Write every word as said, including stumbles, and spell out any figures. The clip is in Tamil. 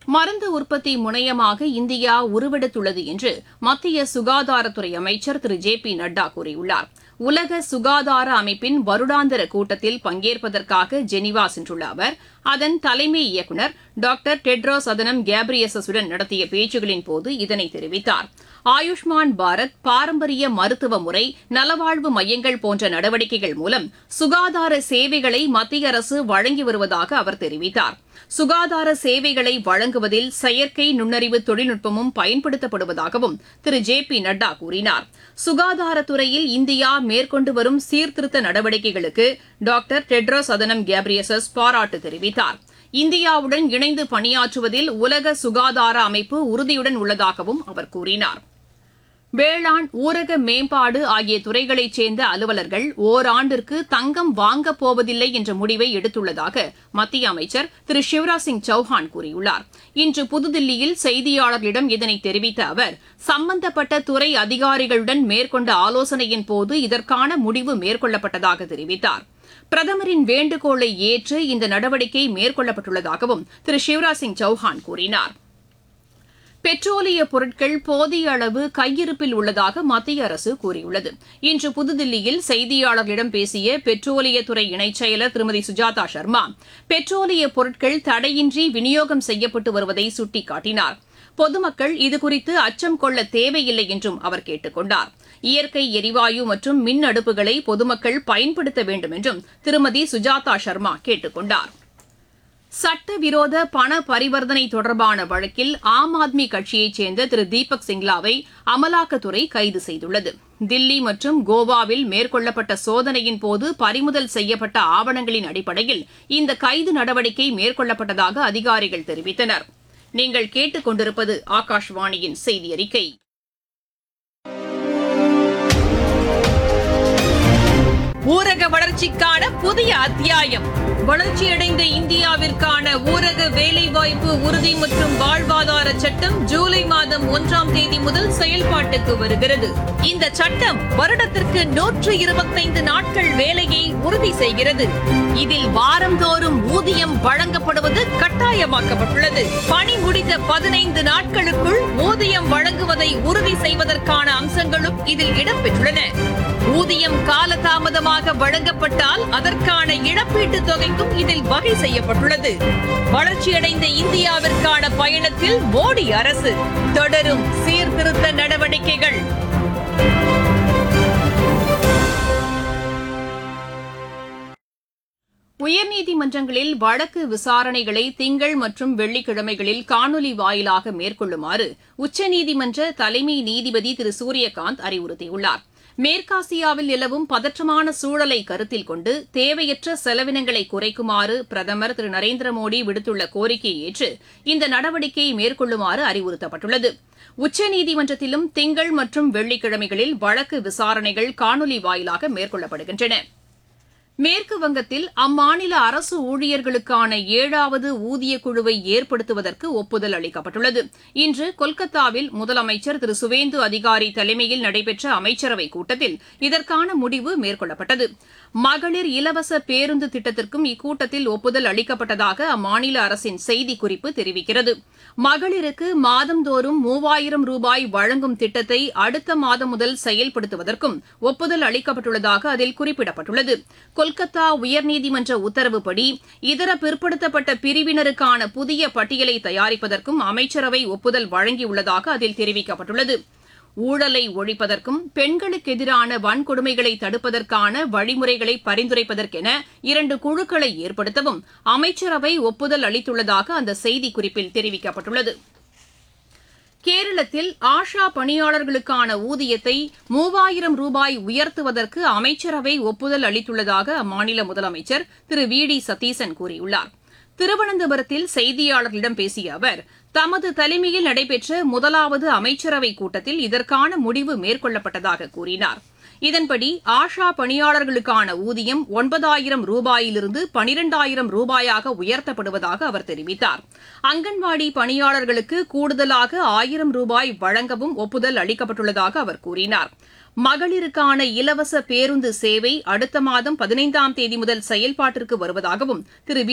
மருந்து உற்பத்தி முனையமாக இந்தியா உருவெடுத்துள்ளது என்று மத்திய சுகாதாரத்துறை அமைச்சர் திரு ஜே பி நட்டா கூறியுள்ளார். உலக சுகாதார அமைப்பின் வருடாந்திர கூட்டத்தில் பங்கேற்பதற்காக ஜெனீவா சென்றுள்ள அவர் அதன் தலைமை இயக்குநர் டாக்டர் டெட்ரோஸ் அதனம் கேப்ரியசஸுடன் நடத்திய பேச்சுகளின் போது இதனை தெரிவித்தார். ஆயுஷ்மான் பாரத், பாரம்பரிய மருத்துவ முறை, நலவாழ்வு மையங்கள் போன்ற நடவடிக்கைகள் மூலம் சுகாதார சேவைகளை மத்திய அரசு வழங்கி வருவதாக அவர் தெரிவித்தார். சுகாதார சேவைகளை வழங்குவதில் செயற்கை நுண்ணறிவு தொழில்நுட்பமும் பயன்படுத்தப்படுவதாகவும் திரு ஜே பி நட்டா கூறினார். சுகாதாரத்துறையில் இந்தியா மேற்கொண்டு வரும் சீர்திருத்த நடவடிக்கைகளுக்கு டாக்டர் டெட்ரோஸ் அதனம் கேப்ரியசஸ் பாராட்டு தெரிவித்தார். இந்தியாவுடன் இணைந்து பணியாற்றுவதில் உலக சுகாதார அமைப்பு உறுதியுடன் உள்ளதாகவும் அவர் கூறினார். வேளாண், ஊரக மேம்பாடு ஆகிய துறைகளைச் சேர்ந்த அலுவலர்கள் ஓராண்டிற்கு தங்கம் வாங்கப் போவதில்லை என்ற முடிவை எடுத்துள்ளதாக மத்திய அமைச்சர் திரு சிவராஜ் சிங் சௌஹான் கூறியுள்ளார். இன்று புதுதில்லியில் செய்தியாளர்களிடம் இதனை தெரிவித்த அவர், சம்பந்தப்பட்ட துறை அதிகாரிகளுடன் மேற்கொண்ட ஆலோசனையின் போது இதற்கான முடிவு மேற்கொள்ளப்பட்டதாக தெரிவித்தார். பிரதமரின் வேண்டுகோளை ஏற்று இந்த நடவடிக்கை மேற்கொள்ளப்பட்டுள்ளதாகவும் திரு சிவராஜ் சிங் சௌஹான் கூறினார். பெட்ரோலிய பொருட்கள் போதிய அளவு கையிருப்பில் உள்ளதாக மத்திய அரசு கூறியுள்ளது. இன்று புதுதில்லியில் செய்தியாளர்களிடம் பேசிய பெட்ரோலியத்துறை இணைச் செயலர் திருமதி சுஜாதா சர்மா, பெட்ரோலிய பொருட்கள் தடையின்றி விநியோகம் செய்யப்பட்டு வருவதை சுட்டிக்காட்டினார். பொதுமக்கள் இதுகுறித்து அச்சம் கொள்ள தேவையில்லை என்றும் அவர் கேட்டுக் கொண்டார். இயற்கை எரிவாயு மற்றும் மின் அடுப்புகளை பொதுமக்கள் பயன்படுத்த வேண்டும் என்றும் திருமதி சுஜாதா சர்மா கேட்டுக் கொண்டார். சட்டவிரோத பண பரிவர்த்தனை தொடர்பான வழக்கில் ஆம் ஆத்மி கட்சியைச் சேர்ந்த திரு தீபக் சிங்லாவை அமலாக்கத்துறை கைது செய்துள்ளது. தில்லி மற்றும் கோவாவில் மேற்கொள்ளப்பட்ட சோதனையின் போது பறிமுதல் செய்யப்பட்ட ஆவணங்களின் அடிப்படையில் இந்த கைது நடவடிக்கை மேற்கொள்ளப்பட்டதாக அதிகாரிகள் தெரிவித்தனர். நீங்கள் கேட்டுக் கொண்டிருப்பது ஆகாஷ்வாணியின் செய்தி அறிக்கை. ஊரக வளர்ச்சிக்கான புதிய அத்தியாயம். வளர்ச்சியடைந்த இந்தியாவிற்கான ஊரக வேலைவாய்ப்பு உறுதி மற்றும் வாழ்வாதார சட்டம் ஜூலை மாதம் ஒன்றாம் தேதி முதல் செயல்பாட்டுக்கு வருகிறது. இந்த சட்டம் வருடத்திற்கு நூற்று இருபத்தைந்து நாட்கள் வேலையை உறுதி செய்கிறது. இதில் வாரந்தோறும் ஊதியம் வழங்கப்படுவது கட்டாயமாக்கப்பட்டுள்ளது. பணி முடிந்த பதினைந்து நாட்களுக்குள் ஊதியம் வழங்குவதை உறுதி செய்வதற்கான அம்சங்களும் இதில் இடம்பெற்றுள்ளன. ஊதியம் காலதாமதமாக வழங்கப்பட்டால் அதற்கான இழப்பீட்டுத் தொகைக்கும் இதில் வகை செய்யப்பட்டுள்ளது. வளர்ச்சியடைந்த இந்தியாவிற்கான பயணத்தில் மோடி அரசு தொடரும் சீர்திருத்த நடவடிக்கைகள். உயர்நீதிமன்றங்களில் வழக்கு விசாரணைகளை திங்கள் மற்றும் வெள்ளிக்கிழமைகளில் காணொலி வாயிலாக மேற்கொள்ளுமாறு உச்சநீதிமன்ற தலைமை நீதிபதி திரு சூரியகாந்த் அறிவுறுத்தியுள்ளார். மேற்காசியாவில் நிலவும் பதற்றமான சூழலை கருத்தில் கொண்டு தேவையற்ற செலவினங்களை குறைக்குமாறு பிரதமர் திரு நரேந்திர மோடி விடுத்துள்ள கோரிக்கையை ஏற்று இந்த நடவடிக்கையை மேற்கொள்ளுமாறு அறிவுறுத்தப்பட்டுள்ளது. உச்சநீதிமன்றத்திலும் திங்கள் மற்றும் வெள்ளிக்கிழமைகளில் வழக்கு விசாரணைகள் காணொலி வாயிலாக மேற்கொள்ளப்படுகின்றன. மேற்கு வங்கத்தில் அம்மாநில அரசு ஊழியர்களுக்கான ஏழாவது ஊதிய குழுவை ஏற்படுத்துவதற்கு ஒப்புதல் அளிக்கப்பட்டுள்ளது. இன்று கொல்கத்தாவில் முதலமைச்சர் திரு சுவேந்து அதிகாரி தலைமையில் நடைபெற்ற அமைச்சரவைக் கூட்டத்தில் இதற்கான முடிவு மேற்கொள்ளப்பட்டது. மகளிர் இலவச பேருந்து திட்டத்திற்கும் இக்கூட்டத்தில் ஒப்புதல் அளிக்கப்பட்டதாக அம்மாநில அரசின் செய்திக்குறிப்பு தெரிவிக்கிறது. மகளிருக்கு மாதந்தோறும் மூவாயிரம் ரூபாய் வழங்கும் திட்டத்தை அடுத்த மாதம் முதல் செயல்படுத்துவதற்கும் ஒப்புதல் அளிக்கப்பட்டுள்ளதாக அதில் குறிப்பிடப்பட்டுள்ளது. கொல்கத்தா உயர்நீதிமன்ற உத்தரவுப்படி இதர பிற்படுத்தப்பட்ட பிரிவினருக்கான புதிய பட்டியலை தயாரிப்பதற்கும் அமைச்சரவை ஒப்புதல் வழங்கியுள்ளதாக அதில் தெரிவிக்கப்பட்டுள்ளது. ஊழலை ஒழிப்பதற்கும் பெண்களுக்கு எதிரான வன்கொடுமைகளை தடுப்பதற்கான வழிமுறைகளை பரிந்துரைப்பதற்கென இரண்டு குழுக்களை ஏற்படுத்தவும் அமைச்சரவை ஒப்புதல் அளித்துள்ளதாக அந்த செய்திக்குறிப்பில் தெரிவிக்கப்பட்டுள்ளது. கேரளத்தில் ஆஷா பணியாளர்களுக்கான ஊதியத்தை மூவாயிரம் ரூபாய் உயர்த்துவதற்கு அமைச்சரவை ஒப்புதல் அளித்துள்ளதாக அம்மாநில முதலமைச்சர் திரு வி டி சதீசன் கூறியுள்ளார். திருவனந்தபுரத்தில் செய்தியாளர்களிடம் பேசிய அவர், தமது தலைமையில் நடைபெற்ற முதலாவது அமைச்சரவைக் கூட்டத்தில் இதற்கான முடிவு மேற்கொள்ளப்பட்டதாக கூறினார். இதன்படி ஆஷா பணியாளர்களுக்கான ஊதியம் ஒன்பதாயிரம் ரூபாயிலிருந்து பனிரெண்டாயிரம் ரூபாயாக உயர்த்தப்படுவதாக அவர் தெரிவித்தார். அங்கன்வாடி பணியாளர்களுக்கு கூடுதலாக ஆயிரம் ரூபாய் வழங்கவும் ஒப்புதல் அளிக்கப்பட்டுள்ளதாக அவர் கூறினார். மகளிருக்கான இலவச பேருந்து சேவை அடுத்த மாதம் பதினைந்தாம் தேதி முதல் செயல்பாட்டிற்கு வருவதாகவும் திரு வி